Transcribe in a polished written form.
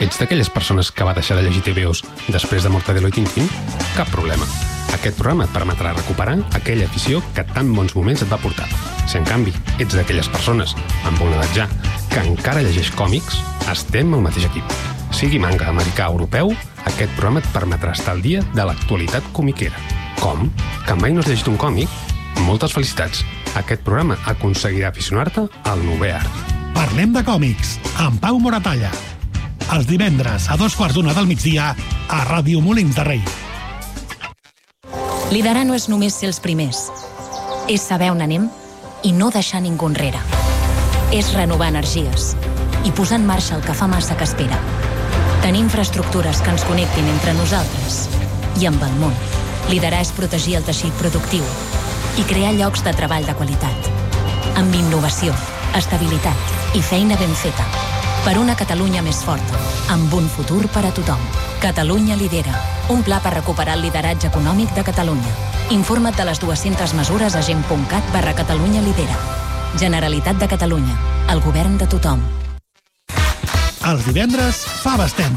Ets d'aquelles persones que va deixar de llegir TVOs després de Mortadelo i Tintín? Cap problema. Aquest programa et permetrà recuperar aquella afició que tan bons moments et va portar. Si, en canvi, ets d'aquelles persones, amb una edat ja, que encara llegeix còmics, estem al mateix equip. Sigui manga, americà o europeu, aquest programa et permetrà estar al dia de l'actualitat comiquera. Com? Que mai no has llegit un còmic? Moltes felicitats. Aquest programa aconseguirà aficionar-te al novè art. Parlem de còmics, amb Pau Moratalla. Els divendres a 2:15 del migdia a Ràdio Molins de Rei. Liderar no és només ser els primers. És saber on anem i no deixar ningú enrere. És renovar energies i posar en marxa el que fa massa que espera. Tenir infraestructures que ens connectin entre nosaltres i amb el món. Liderar és protegir el teixit productiu i crear llocs de treball de qualitat. Amb innovació, estabilitat i feina ben feta. Per una Catalunya més forta, amb un futur per a tothom. Catalunya lidera. Un pla per recuperar el lideratge econòmic de Catalunya. Informa't de les 200 mesures a gent.cat/Catalunya lidera. Generalitat de Catalunya. El govern de tothom. Els divendres, faves tendres.